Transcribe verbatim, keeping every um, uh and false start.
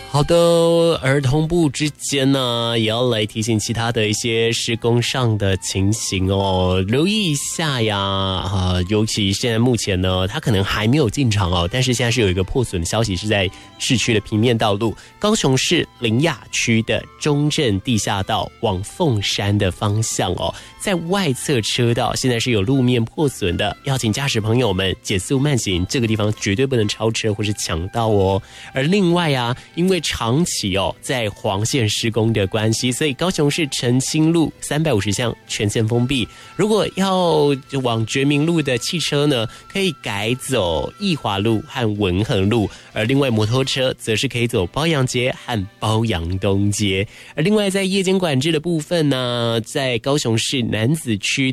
好的，而同步之间呢，也要来提醒其他的一些施工上的情形哦，留意一下呀啊、呃！尤其现在目前呢，它可能还没有进场哦，但是现在是有一个破损的消息，是在市区的平面道路，高雄市苓雅区的中正地下道往凤山的方向哦，在外侧车道现在是有路面破损的，要请驾驶朋友们减速慢行，这个地方绝对不能超车或是抢道哦。而另外啊，因为长期哦在黄线施工的关系，所以高雄市澄清路三百五十巷全线封闭。如果要往觉明路的汽车呢，可以改走义华路和文衡路，而另外摩托车则是可以走褒扬街和褒扬东街。而另外在夜间管制的部分呢，在高雄市楠梓区